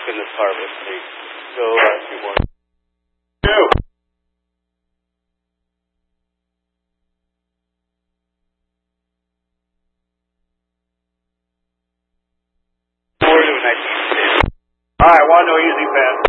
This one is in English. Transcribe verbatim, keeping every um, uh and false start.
in this harvest. They go uh, through more. Two. All right, one no easy pass.